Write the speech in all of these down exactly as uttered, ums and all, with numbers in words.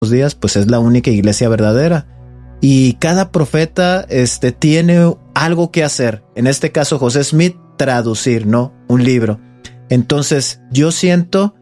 días, pues es la única iglesia verdadera. Y cada profeta este, tiene algo que hacer. En este caso, José Smith, traducir, ¿no? Un libro. Entonces, yo siento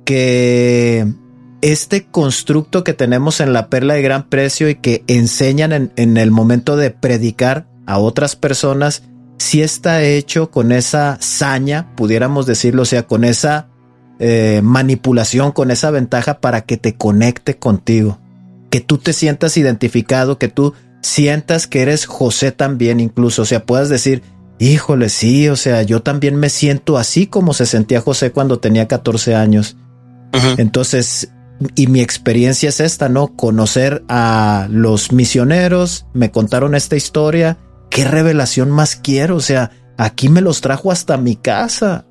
que este constructo que tenemos en La Perla de Gran Precio y que enseñan en, en el momento de predicar a otras personas, sí está hecho con esa saña, pudiéramos decirlo, o sea, con esa eh, manipulación, con esa ventaja para que te conecte contigo, que tú te sientas identificado, que tú sientas que eres José también incluso, o sea, puedas decir, híjole, sí, o sea, yo también me siento así como se sentía José cuando tenía catorce años. Uh-huh. Entonces, y mi experiencia es esta, ¿no? Conocer a los misioneros, me contaron esta historia, ¿qué revelación más quiero? O sea, aquí me los trajo hasta mi casa.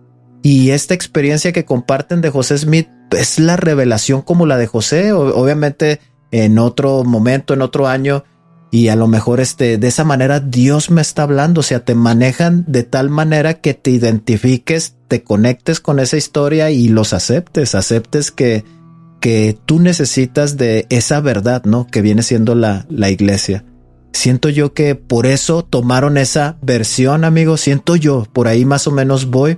Y esta experiencia que comparten de José Smith es la revelación como la de José, o, obviamente en otro momento, en otro año, y a lo mejor este, de esa manera Dios me está hablando, o sea, te manejan de tal manera que te identifiques, te conectes con esa historia y los aceptes, aceptes que, que tú necesitas de esa verdad, ¿no? Que viene siendo la, la iglesia. Siento yo que por eso tomaron esa versión, amigo, siento yo, por ahí más o menos voy.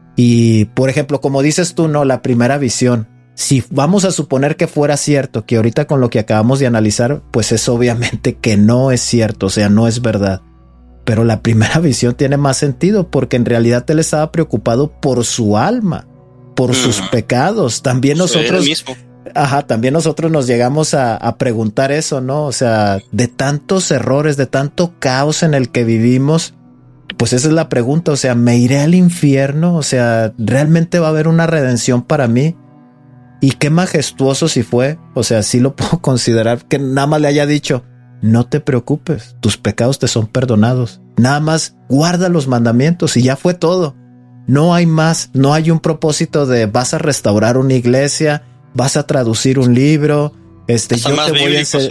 Y, por ejemplo, como dices tú, ¿no? La primera visión. Si vamos a suponer que fuera cierto, que ahorita con lo que acabamos de analizar, pues es obviamente que no es cierto, o sea, no es verdad. Pero la primera visión tiene más sentido porque en realidad él estaba preocupado por su alma, por uh-huh. sus pecados. También nosotros, ajá, también nosotros nos llegamos a, a preguntar eso, ¿no? O sea, de tantos errores, de tanto caos en el que vivimos, pues esa es la pregunta, o sea, ¿me iré al infierno? O sea, ¿realmente va a haber una redención para mí? Y qué majestuoso si fue, o sea, sí lo puedo considerar, que nada más le haya dicho, no te preocupes, tus pecados te son perdonados, nada más guarda los mandamientos y ya fue todo. No hay más, no hay un propósito de vas a restaurar una iglesia, vas a traducir un libro, este, hasta yo más te voy a enseñar.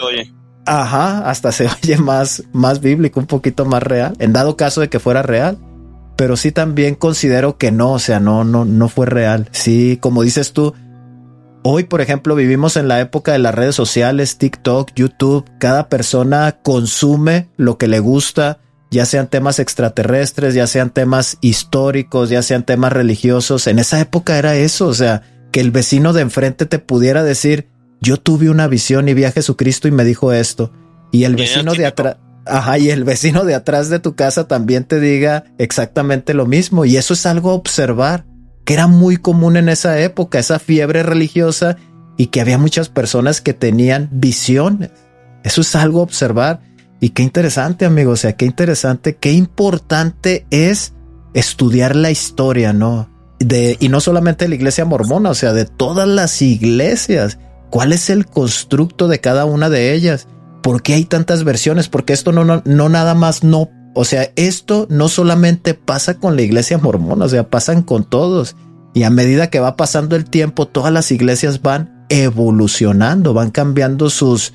Ajá, hasta se oye más, más bíblico, un poquito más real, en dado caso de que fuera real. Pero sí también considero que no, o sea, no, no, no fue real. Sí, como dices tú, hoy, por ejemplo, vivimos en la época de las redes sociales, TikTok, YouTube. Cada persona consume lo que le gusta, ya sean temas extraterrestres, ya sean temas históricos, ya sean temas religiosos. En esa época era eso, o sea, que el vecino de enfrente te pudiera decir, yo tuve una visión y vi a Jesucristo y me dijo esto. Y el vecino de atrás, ajá, y el vecino de atrás de tu casa también te diga exactamente lo mismo. Y eso es algo a observar, que era muy común en esa época, esa fiebre religiosa, y que había muchas personas que tenían visiones. Eso es algo a observar. Y qué interesante, amigo, o sea, qué interesante, qué importante es estudiar la historia, ¿no? De, y no solamente de la iglesia mormona, o sea, de todas las iglesias. ¿Cuál es el constructo de cada una de ellas? ¿Por qué hay tantas versiones? Porque esto no, no, no nada más no, o sea, esto no solamente pasa con la iglesia mormona, o sea, pasan con todos. Y a medida que va pasando el tiempo, todas las iglesias van evolucionando, van cambiando sus,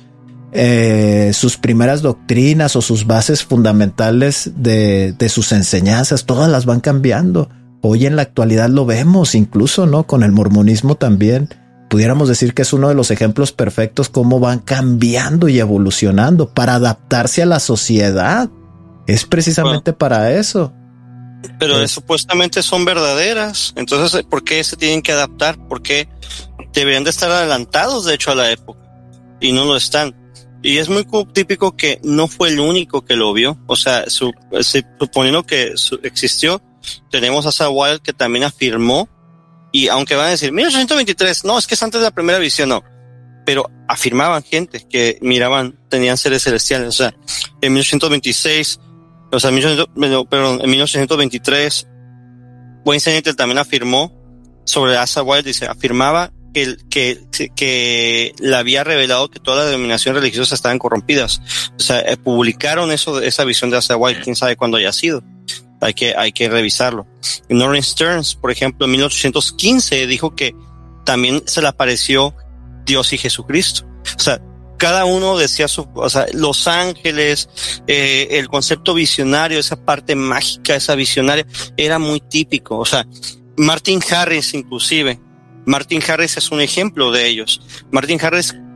eh, sus primeras doctrinas o sus bases fundamentales de, de sus enseñanzas, todas las van cambiando. Hoy en la actualidad lo vemos incluso, ¿no? Con el mormonismo también. Pudiéramos decir que es uno de los ejemplos perfectos cómo van cambiando y evolucionando para adaptarse a la sociedad. Es precisamente bueno, para eso. Pero es, supuestamente son verdaderas. Entonces, ¿por qué se tienen que adaptar? ¿Por qué deberían de estar adelantados, de hecho, a la época? Y no lo están. Y es muy típico que no fue el único que lo vio. O sea, su, suponiendo que su, existió, tenemos a Zawal que también afirmó. Y aunque van a decir, mil ochocientos veintitrés, no, es que es antes de la primera visión, no. Pero afirmaban gente que miraban, tenían seres celestiales. O sea, en mil ochocientos veintiséis, o sea, mil ochocientos, perdón, en mil ochocientos veintitrés, Wayne Sennett también afirmó sobre Asa Wilde, dice, afirmaba que, que, que le había revelado que todas las denominaciones religiosas estaban corrompidas. O sea, eh, publicaron eso, esa visión de Asa Wilde, quién sabe cuándo haya sido. Hay que, hay que revisarlo. Norman Stearns, por ejemplo, en mil ochocientos quince dijo que también se le apareció Dios y Jesucristo. O sea, cada uno decía su, o sea, los ángeles, eh, el concepto visionario, esa parte mágica, esa visionaria, era muy típico. O sea, Martin Harris inclusive, Martin Harris es un ejemplo de ellos. Martin Harris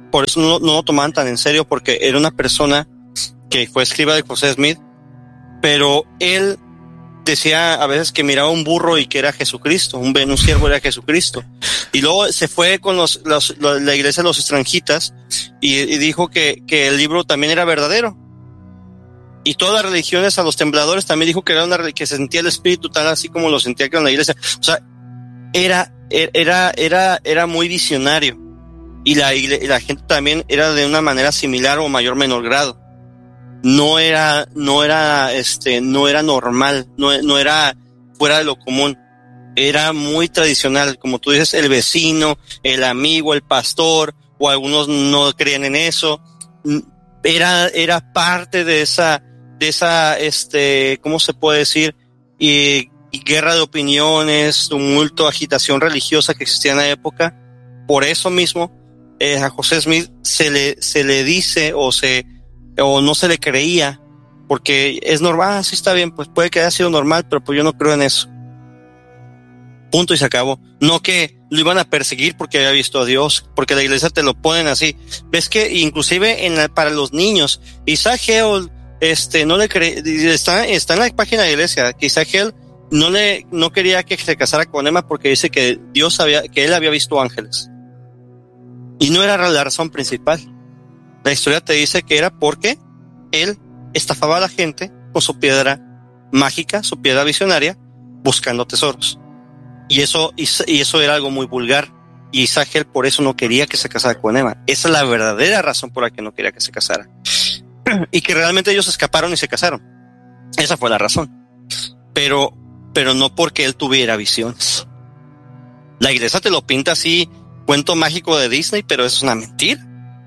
por eso no, no lo tomaban tan en serio, porque era una persona que fue escriba de José Smith, pero él decía a veces que miraba un burro y que era Jesucristo, un, un siervo era Jesucristo. Y luego se fue con los, los, los la iglesia de los estranjitas y, y dijo que, que el libro también era verdadero. Y todas las religiones, a los tembladores también dijo que era una, que sentía el espíritu tal así como lo sentía que en la iglesia. O sea, era, era, era, era muy visionario. Y la, y la gente también era de una manera similar o mayor menor grado. No era, no era, este, no era normal, no, no era fuera de lo común. Era muy tradicional, como tú dices, el vecino, el amigo, el pastor, o algunos no creían en eso. Era, era parte de esa, de esa, este, ¿cómo se puede decir? Y, y guerra de opiniones, tumulto, agitación religiosa que existía en la época. Por eso mismo, eh, a José Smith se le, se le dice o se, o no se le creía, porque es normal, ah, sí está bien, pues puede que haya sido normal, pero pues yo no creo en eso. Punto y se acabó. No que lo iban a perseguir porque había visto a Dios, porque la iglesia te lo ponen así. Ves que inclusive en la, para los niños, Isaac Hale, este, no le cree, está, está en la página de la iglesia, que Isaac Hale no le, no quería que se casara con Emma porque dice que Dios había, que él había visto ángeles. Y no era la razón principal. La historia te dice que era porque él estafaba a la gente con su piedra mágica, su piedra visionaria, buscando tesoros. Y eso, y, y eso era algo muy vulgar. Y Isaac por eso no quería que se casara con Emma. Esa es la verdadera razón por la que no quería que se casara. Y que realmente ellos escaparon y se casaron. Esa fue la razón. Pero, pero no porque él tuviera visiones. La iglesia te lo pinta así, cuento mágico de Disney, pero eso es una mentira.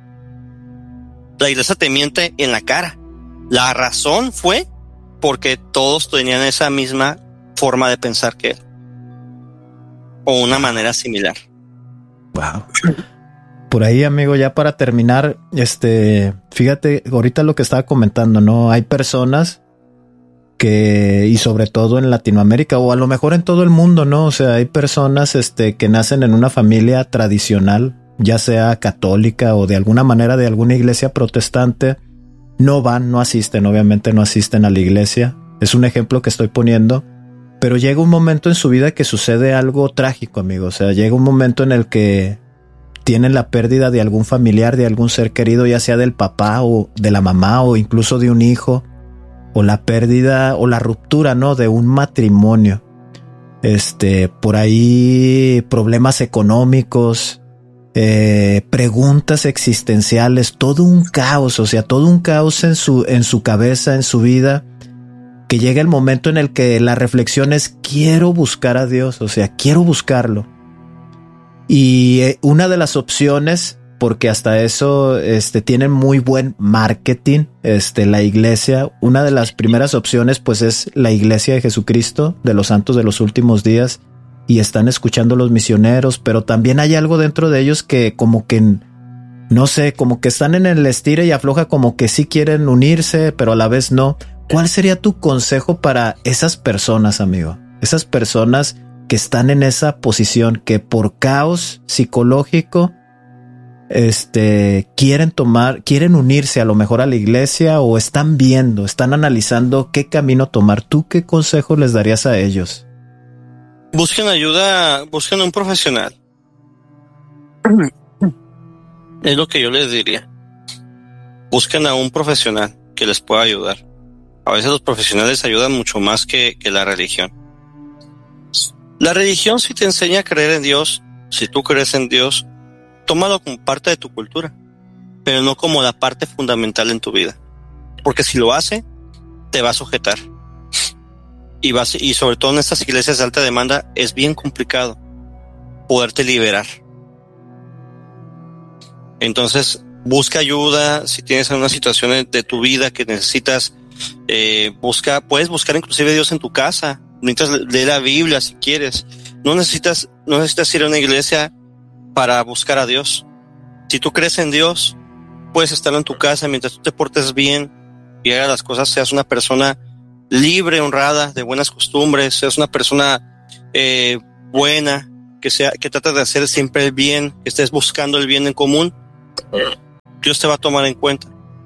La iglesia te miente en la cara. La razón fue porque todos tenían esa misma forma de pensar que él. O una manera similar. Wow. Por ahí, amigo, ya para terminar, este, fíjate, ahorita lo que estaba comentando, ¿no? Hay personas que, y sobre todo en Latinoamérica, o a lo mejor en todo el mundo, ¿no? O sea, hay personas, este, que nacen en una familia tradicional, ya sea católica o de alguna manera de alguna iglesia protestante, no van, no asisten, obviamente no asisten a la iglesia. Es un ejemplo que estoy poniendo. Pero llega un momento en su vida que sucede algo trágico, amigo. O sea, llega un momento en el que tienen la pérdida de algún familiar, de algún ser querido, ya sea del papá o de la mamá o incluso de un hijo, o la pérdida o la ruptura, ¿no? De un matrimonio. Este, por ahí problemas económicos, eh, preguntas existenciales, todo un caos, o sea, todo un caos en su, en su cabeza, en su vida. Que llega el momento en el que la reflexión es quiero buscar a Dios, o sea, quiero buscarlo. Y una de las opciones, porque hasta eso este, tienen muy buen marketing, este, la iglesia, una de las primeras opciones pues es la iglesia de Jesucristo, de los santos de los últimos días, y están escuchando los misioneros, pero también hay algo dentro de ellos que como que, no sé, como que están en el estira y afloja, como que sí quieren unirse, pero a la vez no. ¿Cuál sería tu consejo para esas personas, amigo? Esas personas que están en esa posición, que por caos psicológico, este, quieren tomar, quieren unirse a lo mejor a la iglesia o están viendo, están analizando qué camino tomar. ¿Tú qué consejo les darías a ellos? Busquen ayuda, busquen un profesional. Es lo que yo les diría. Busquen a un profesional que les pueda ayudar. A veces los profesionales ayudan mucho más que, que la religión. La religión sí te enseña a creer en Dios. Si tú crees en Dios, tómalo como parte de tu cultura, pero no como la parte fundamental en tu vida. Porque si lo hace, te va a sujetar. Y, vas, y sobre todo en estas iglesias de alta demanda, es bien complicado poderte liberar. Entonces, busca ayuda. Si tienes alguna situación de tu vida que necesitas, eh, busca, puedes buscar inclusive a Dios en tu casa. Necesitas leer la Biblia si quieres. No necesitas, no necesitas ir a una iglesia para buscar a Dios. Si tú crees en Dios, puedes estar en tu casa mientras tú te portes bien y hagas las cosas, seas una persona libre, honrada, de buenas costumbres, seas una persona eh, buena, que sea, que trates de hacer siempre el bien, que estés buscando el bien en común. Dios te va a tomar en cuenta.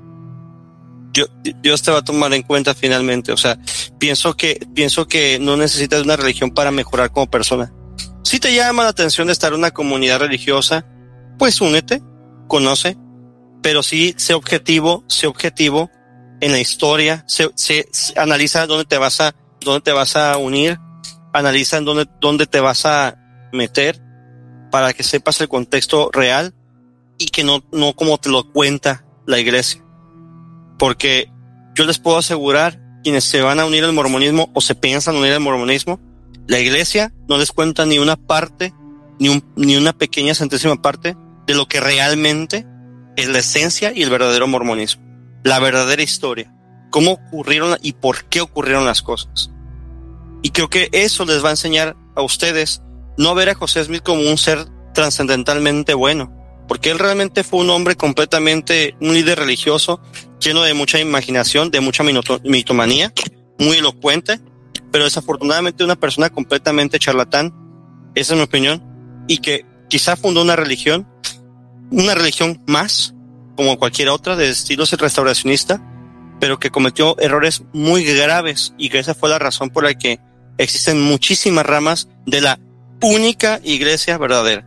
Dios, Dios te va a tomar en cuenta finalmente. O sea, pienso que, pienso que no necesitas una religión para mejorar como persona. Si te llama la atención de estar en una comunidad religiosa, pues únete, conoce, pero sí sé objetivo, sé objetivo en la historia, sé, sé, analiza dónde te vas a, dónde te vas a unir, analiza en dónde, dónde te vas a meter para que sepas el contexto real y que no, no como te lo cuenta la iglesia. Porque yo les puedo asegurar, quienes se van a unir al mormonismo o se piensan unir al mormonismo, la iglesia no les cuenta ni una parte, ni, un, ni una pequeña centésima parte de lo que realmente es la esencia y el verdadero mormonismo. La verdadera historia. Cómo ocurrieron y por qué ocurrieron las cosas. Y creo que eso les va a enseñar a ustedes no ver a José Smith como un ser trascendentalmente bueno, porque él realmente fue un hombre completamente, un líder religioso, lleno de mucha imaginación, de mucha mitomanía, muy elocuente, pero desafortunadamente una persona completamente charlatán, esa es mi opinión, y que quizá fundó una religión, una religión más, como cualquier otra, de estilo restauracionista, pero que cometió errores muy graves, y que esa fue la razón por la que existen muchísimas ramas de la única iglesia verdadera.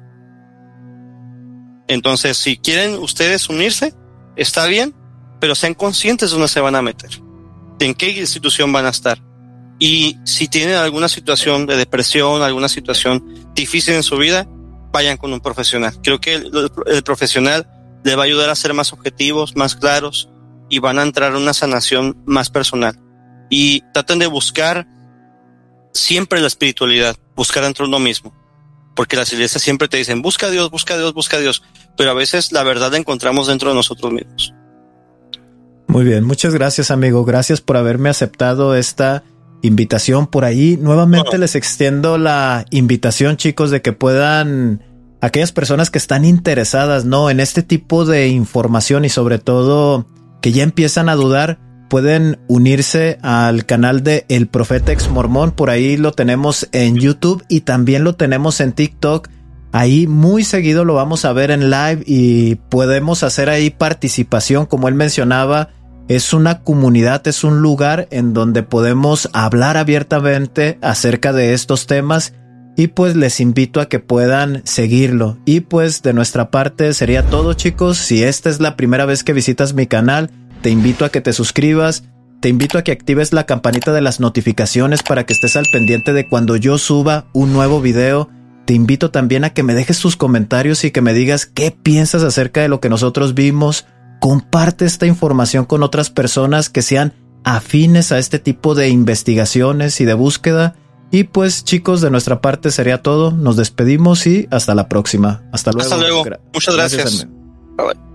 Entonces, si quieren ustedes unirse, está bien, pero sean conscientes de dónde se van a meter, de en qué institución van a estar. Y si tienen alguna situación de depresión, alguna situación difícil en su vida, vayan con un profesional. Creo que el, el profesional les va a ayudar a ser más objetivos, más claros, y van a entrar en una sanación más personal. Y traten de buscar siempre la espiritualidad, buscar dentro de uno mismo. Porque las iglesias siempre te dicen, busca a Dios, busca a Dios, busca a Dios. Pero a veces la verdad la encontramos dentro de nosotros mismos. Muy bien, muchas gracias, amigo. Gracias por haberme aceptado esta invitación por ahí. Nuevamente no. Les extiendo la invitación, chicos, de que puedan, aquellas personas que están interesadas, ¿no?, en este tipo de información y sobre todo que ya empiezan a dudar, pueden unirse al canal de El Profeta Ex Mormón. Por ahí lo tenemos en YouTube y también lo tenemos en TikTok. Ahí muy seguido lo vamos a ver en live y podemos hacer ahí participación. Como él mencionaba, es una comunidad, es un lugar en donde podemos hablar abiertamente acerca de estos temas. Y pues les invito a que puedan seguirlo. Y pues de nuestra parte sería todo, chicos. Si esta es la primera vez que visitas mi canal, te invito a que te suscribas, te invito a que actives la campanita de las notificaciones para que estés al pendiente de cuando yo suba un nuevo video. Te invito también a que me dejes tus comentarios y que me digas qué piensas acerca de lo que nosotros vimos. Comparte esta información con otras personas que sean afines a este tipo de investigaciones y de búsqueda. Y pues, chicos, de nuestra parte sería todo. Nos despedimos y hasta la próxima. Hasta luego. Hasta luego. Muchas gracias. gracias. Bye bye.